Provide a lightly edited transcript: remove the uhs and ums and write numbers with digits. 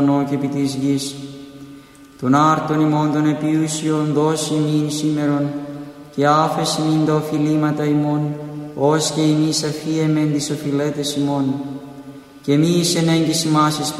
και επί της γης. Τον άρτον ημών των επιούσιων δώσει ημίν σήμερον, και άφεση μην τα οφειλήματα ημών, ως και εμείς αφίεμεν τις οφειλέτες ημών. Και μη εις ενέγγις ημάς εις